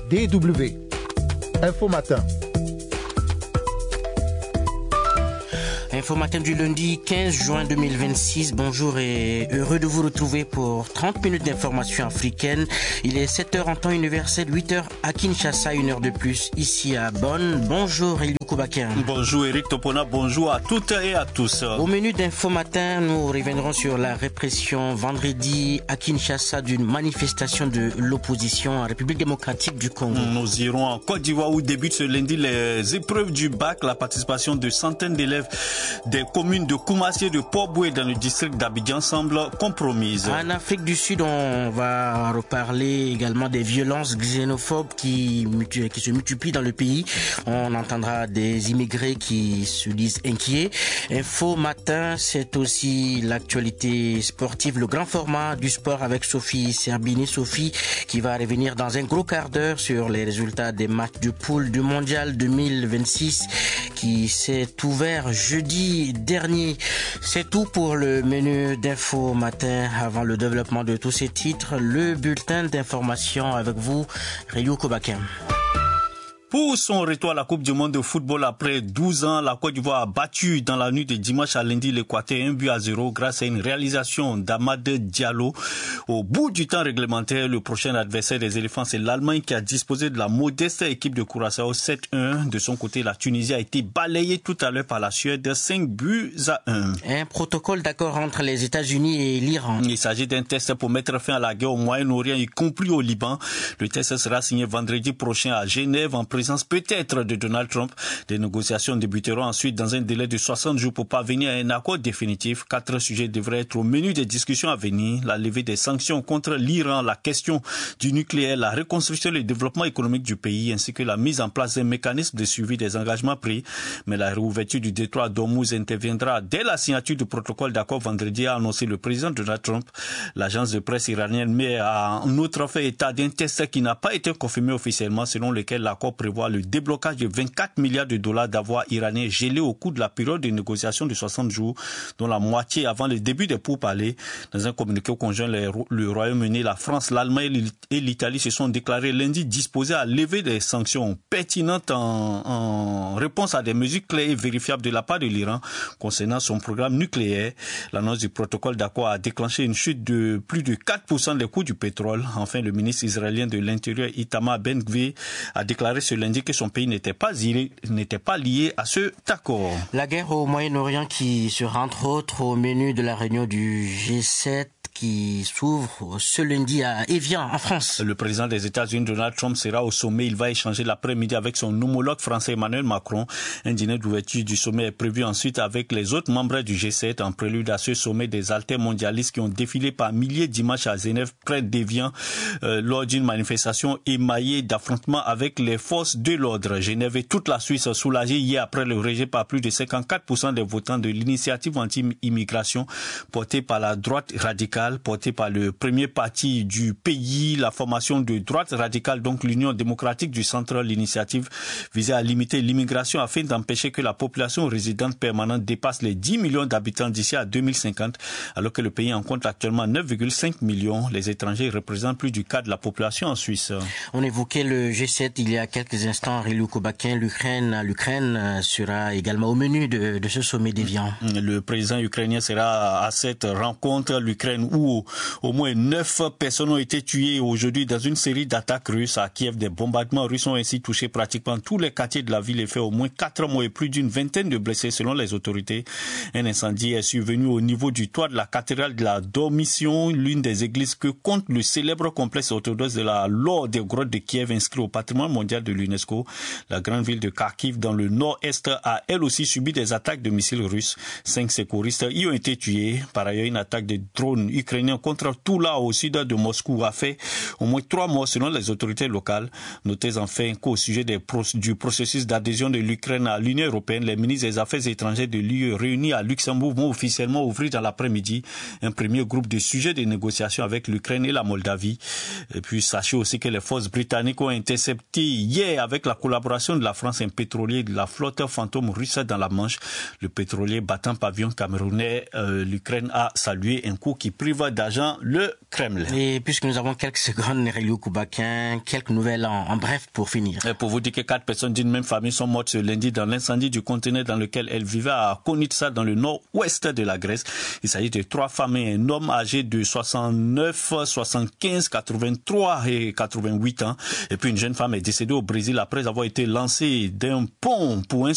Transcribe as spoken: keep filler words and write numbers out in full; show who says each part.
Speaker 1: D W. Info Matin.
Speaker 2: Info Matin du lundi quinze juin deux mille vingt-six. Bonjour et heureux de vous retrouver pour trente minutes d'information africaine. Il est sept heures en temps universel, huit heures à Kinshasa, une heure de plus ici à Bonn. Bonjour Eliou Koubaken.
Speaker 3: Bonjour Eric Topona, bonjour à toutes et à tous.
Speaker 2: Au menu d'Info Matin, nous reviendrons sur la répression vendredi à Kinshasa d'une manifestation de l'opposition en République démocratique du Congo.
Speaker 3: Nous irons en Côte d'Ivoire où débutent ce lundi les épreuves du bac. La participation de centaines d'élèves des communes de Koumassi et de Port-Boué dans le district d'Abidjan semble compromise.
Speaker 2: En Afrique du Sud, on va reparler également des violences xénophobes qui, qui se multiplient dans le pays. On entendra des immigrés qui se disent inquiets. Info Matin, c'est aussi l'actualité sportive, le grand format du sport avec Sophie Serbini. Sophie qui va revenir dans un gros quart d'heure sur les résultats des matchs de poule du Mondial deux mille vingt-six qui s'est ouvert jeudi dernier. C'est tout pour le menu d'Info Matin. Avant le développement de tous ces titres, le bulletin d'information avec vous, Eliou Koubaken.
Speaker 3: Pour son retour à la Coupe du monde de football après douze ans, la Côte d'Ivoire a battu dans la nuit de dimanche à lundi l'Équateur un but à zéro grâce à une réalisation d'Amad Diallo. Au bout du temps réglementaire, le prochain adversaire des éléphants, c'est l'Allemagne qui a disposé de la modeste équipe de Curaçao sept un. De son côté, la Tunisie a été balayée tout à l'heure par la Suède cinq buts à un.
Speaker 2: Un protocole d'accord entre les États-Unis et l'Iran.
Speaker 3: Il s'agit d'un test pour mettre fin à la guerre au Moyen-Orient, y compris au Liban. Le test sera signé vendredi prochain à Genève en présence peut-être de Donald Trump. Les négociations débuteront ensuite dans un délai de soixante jours pour parvenir à un accord définitif. Quatre sujets devraient être au menu des discussions à venir. La levée des sanctions contre l'Iran, la question du nucléaire, la reconstruction et le développement économique du pays, ainsi que la mise en place d'un mécanisme de suivi des engagements pris. Mais la réouverture du détroit d'Ormuz interviendra dès la signature du protocole d'accord vendredi, a annoncé le président Donald Trump. L'agence de presse iranienne met en outre fait état d'un test qui n'a pas été confirmé officiellement, selon lequel l'accord prévoit le déblocage de vingt-quatre milliards de dollars d'avoirs iraniens gelés au cours de la période de négociation de soixante jours, dont la moitié avant le début des pourparlers. Dans un communiqué conjoint, le Royaume-Uni, la France, l'Allemagne et l'Italie se sont déclarés lundi disposés à lever des sanctions pertinentes en, en réponse à des mesures claires et vérifiables de la part de l'Iran concernant son programme nucléaire. L'annonce du protocole d'accord a déclenché une chute de plus de quatre pour cent des coûts du pétrole. Enfin, le ministre israélien de l'Intérieur, Itamar Ben-Gvir, a déclaré ce lundi que son pays n'était pas, n'était pas lié à cet accord.
Speaker 2: La guerre au Moyen-Orient qui sera entre autres au menu de la réunion du G sept qui s'ouvre ce lundi à Évian, en France.
Speaker 3: Le président des États-Unis, Donald Trump, sera au sommet. Il va échanger l'après-midi avec son homologue français Emmanuel Macron. Un dîner d'ouverture du sommet est prévu ensuite avec les autres membres du G sept en prélude à ce sommet des altermondialistes qui ont défilé par milliers dimanche à Genève, près d'Évian, euh, lors d'une manifestation émaillée d'affrontements avec les forces de l'ordre. Genève et toute la Suisse soulagée hier après le rejet par plus de cinquante-quatre pour cent des votants de l'initiative anti-immigration portée par la droite radicale, porté par le premier parti du pays, la formation de droite radicale, donc l'Union démocratique du centre. L'initiative visait à limiter l'immigration afin d'empêcher que la population résidente permanente dépasse les dix millions d'habitants d'ici à deux mille cinquante, alors que le pays en compte actuellement neuf virgule cinq millions. Les étrangers représentent plus du quart de la population en Suisse.
Speaker 2: On évoquait le G sept il y a quelques instants, Eliou Koubaken. L'Ukraine, l'Ukraine sera également au menu de, de ce sommet d'Évian.
Speaker 3: Le président ukrainien sera à cette rencontre. L'Ukraine où au moins neuf personnes ont été tuées aujourd'hui dans une série d'attaques russes à Kiev. Des bombardements russes ont ainsi touché pratiquement tous les quartiers de la ville et fait au moins quatre morts et plus d'une vingtaine de blessés selon les autorités. Un incendie est survenu au niveau du toit de la cathédrale de la Dormition, l'une des églises que compte le célèbre complexe orthodoxe de la Laure des grottes de Kiev, inscrit au patrimoine mondial de l'UNESCO. La grande ville de Kharkiv dans le nord-est a elle aussi subi des attaques de missiles russes. Cinq secouristes y ont été tués. Par ailleurs, une attaque de drones ukrainien contre Toula au sud de Moscou a fait au moins trois morts selon les autorités locales. Notez enfin qu'au sujet des pro- du processus d'adhésion de l'Ukraine à l'Union européenne, les ministres des Affaires étrangères de l'U E réunis à Luxembourg vont officiellement ouvrir dans l'après-midi un premier groupe de sujets de négociation avec l'Ukraine et la Moldavie. Et puis sachez aussi que les forces britanniques ont intercepté hier avec la collaboration de la France un pétrolier de la flotte fantôme russe dans la Manche. Le pétrolier battant pavillon camerounais, euh, l'Ukraine a salué un coup qui prit prive d'argent le Kremlin.
Speaker 2: Et puisque nous avons quelques secondes, Nerelio Koubakin, quelques nouvelles en, en bref pour finir.
Speaker 3: Et pour vous dire que quatre personnes d'une même famille sont mortes ce lundi dans l'incendie du conteneur dans lequel elles vivaient à Konitsa dans le nord-ouest de la Grèce. Il s'agit de trois femmes et un homme âgés de soixante-neuf, soixante-quinze, quatre-vingt-trois et quatre-vingt-huit ans. Et puis une jeune femme est décédée au Brésil après avoir été lancée d'un pont pour un